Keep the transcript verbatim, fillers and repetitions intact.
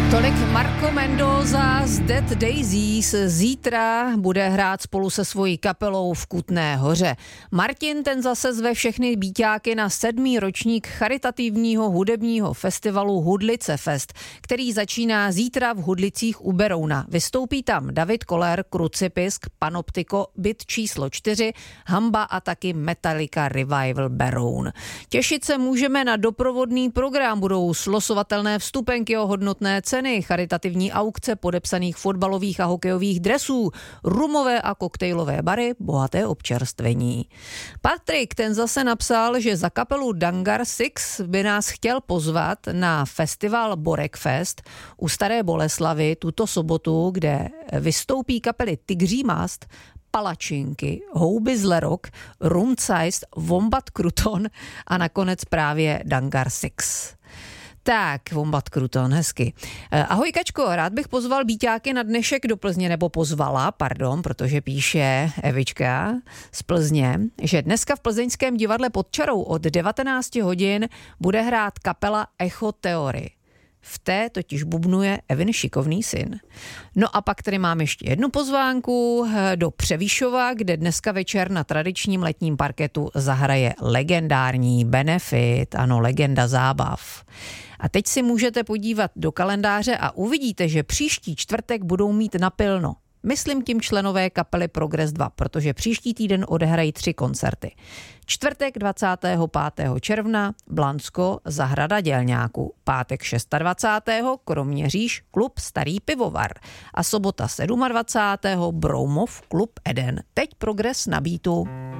Tolik Marco Mendoza z Dead Daisies. Zítra bude hrát spolu se svojí kapelou v Kutné Hoře. Martin ten zase zve všechny býťáky na sedmý ročník charitativního hudebního festivalu Hudlice Fest, který začíná zítra v Hudlicích u Berouna. Vystoupí tam David Koller, Krucipisk, Panoptiko, Byt číslo čtyři, Hamba a taky Metallica Revival Beroun. Těšit se můžeme na doprovodný program, budou slosovatelné vstupenky o hodnotné ceny, charitativní aukce podepsaných fotbalových a hokejových dresů, rumové a koktejlové bary, bohaté občerstvení. Patrik ten zase napsal, že za kapelu Dangar Six by nás chtěl pozvat na festival Borek Fest u Staré Boleslavy tuto sobotu, kde vystoupí kapely Tygří mast, Palačinky, Houby z Lerok, Rumcajst, Wombat Kruton a nakonec právě Dangar Six. Tak, Wombat Kruton, hezky. Ahoj Kačko, rád bych pozval býťáky na dnešek do Plzně, nebo pozvala, pardon, protože píše Evička z Plzně, že dneska v plzeňském divadle Pod čarou od devatenáct hodin bude hrát kapela Echo Theory. V té totiž bubnuje Evin šikovný syn. No a pak tady mám ještě jednu pozvánku do Převíšova, kde dneska večer na tradičním letním parketu zahraje legendární Benefit, ano, legenda zábav. A teď si můžete podívat do kalendáře a uvidíte, že příští čtvrtek budou mít napilno. Myslím tím členové kapely Progress dva, protože příští týden odehrají tři koncerty. Čtvrtek dvacátého pátého června Blansko, zahrada Dělňáku. Pátek dvacátého šestého Kroměříž, klub Starý pivovar. A sobota dvacátého sedmého Broumov, klub Eden. Teď Progress na beatu.